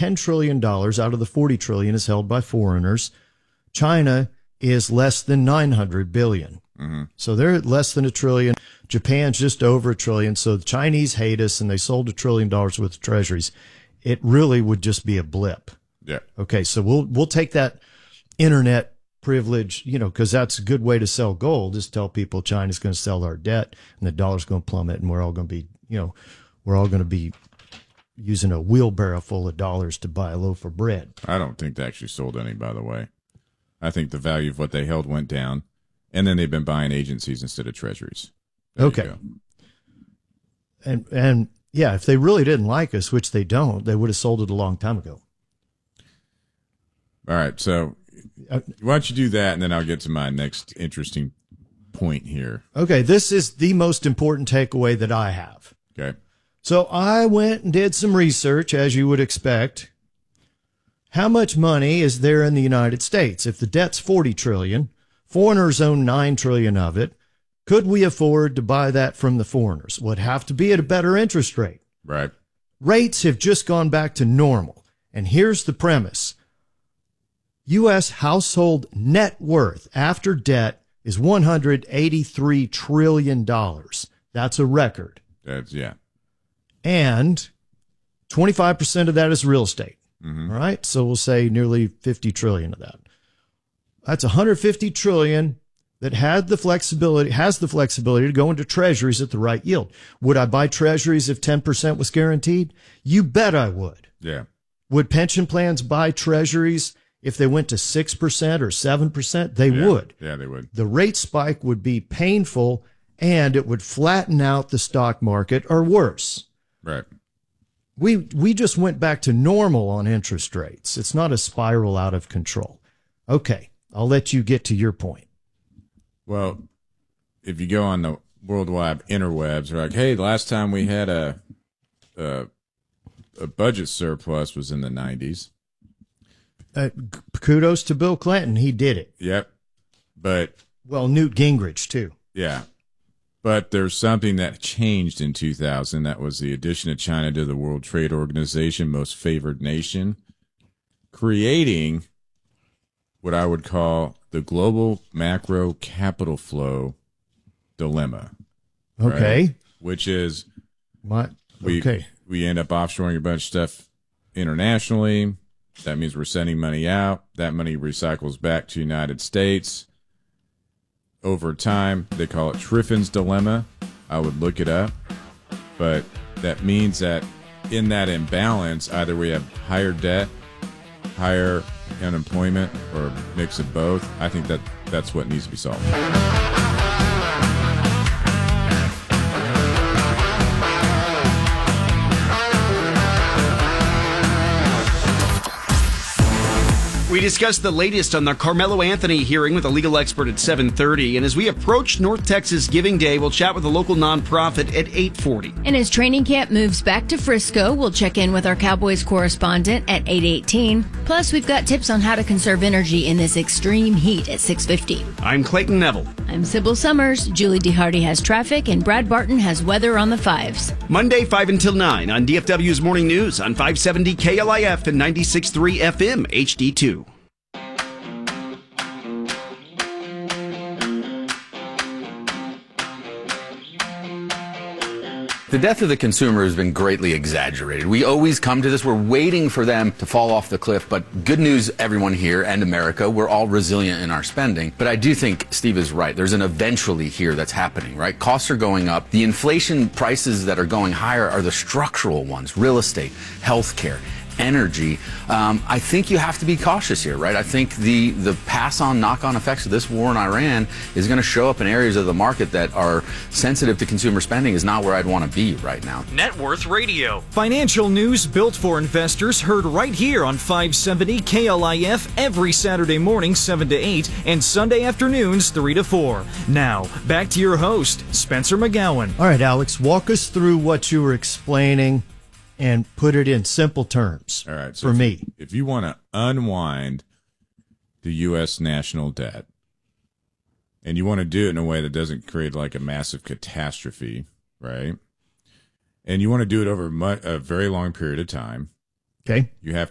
$10 trillion out of the 40 trillion is held by foreigners. China is less than 900 billion. Mm-hmm. So they're at less than $1 trillion. Japan's just over $1 trillion. So the Chinese hate us and they sold $1 trillion worth of treasuries. It really would just be a blip. Yeah. Okay. So we'll take that internet privilege, because that's a good way to sell gold, is tell people China's going to sell our debt and the dollar's going to plummet and we're all going to be using a wheelbarrow full of dollars to buy a loaf of bread. I don't think they actually sold any, by the way. I think the value of what they held went down, and then they've been buying agencies instead of treasuries. There okay. And yeah, if they really didn't like us, which they don't, they would have sold it a long time ago. All right. So why don't you do that, and then I'll get to my next interesting point here. Okay. This is the most important takeaway that I have. Okay. So I went and did some research, as you would expect. How much money is there in the United States? If the debt's 40 trillion, foreigners own 9 trillion of it. Could we afford to buy that from the foreigners? Would have to be at a better interest rate. Right. Rates have just gone back to normal. And here's the premise. U.S. household net worth after debt is $183 trillion. That's a record. Yeah. And 25% of that is real estate. Mm-hmm. All right. So we'll say nearly 50 trillion of that. That's 150 trillion that has the flexibility to go into treasuries at the right yield. Would I buy treasuries if 10% was guaranteed? You bet I would. Yeah. Would pension plans buy treasuries if they went to 6% or 7%? They would. Yeah, they would. The rate spike would be painful and it would flatten out the stock market or worse. Right. We just went back to normal on interest rates. It's not a spiral out of control. Okay, I'll let you get to your point. Well, if you go on the worldwide interwebs, they're like, hey, the last time we had a budget surplus was in the 90s. Kudos to Bill Clinton. He did it. Yep. But well, Newt Gingrich, too. Yeah. But there's something that changed in 2000. That was the addition of China to the World Trade Organization, most favored nation, creating what I would call the global macro capital flow dilemma. Okay. Right? Which is we end up offshoring a bunch of stuff internationally. That means we're sending money out. That money recycles back to the United States. Over time, they call it Triffin's dilemma. I would look it up. But that means that in that imbalance, either we have higher debt, higher unemployment, or a mix of both. I think that's what needs to be solved. We discussed the latest on the Carmelo Anthony hearing with a legal expert at 7:30. And as we approach North Texas Giving Day, we'll chat with a local nonprofit at 8:40. And as training camp moves back to Frisco, we'll check in with our Cowboys correspondent at 8:18. Plus, we've got tips on how to conserve energy in this extreme heat at 6:50. I'm Clayton Neville. I'm Sybil Summers. Julie DeHardy has traffic, and Brad Barton has weather on the 5s. Monday, 5 until 9 on DFW's Morning News on 570 KLIF and 96.3 FM HD2. The death of the consumer has been greatly exaggerated. We always come to this. We're waiting for them to fall off the cliff. But good news, everyone here and America, we're all resilient in our spending. But I do think Steve is right. There's an eventually here that's happening, right? Costs are going up. The inflation prices that are going higher are the structural ones: real estate, healthcare, energy. I think you have to be cautious here, right? I think the pass-on, knock-on effects of this war in Iran is going to show up in areas of the market that are sensitive to consumer spending. Is not where I'd want to be right now. Net Worth Radio. Financial news built for investors, heard right here on 570 KLIF every Saturday morning 7 to 8 and Sunday afternoons 3 to 4. Now, back to your host, Spencer McGowan. All right, Alex, walk us through what you were explaining and put it in simple terms. All right, so for me. If you want to unwind the U.S. national debt, and you want to do it in a way that doesn't create like a massive catastrophe, right? And you want to do it over a very long period of time. Okay. You have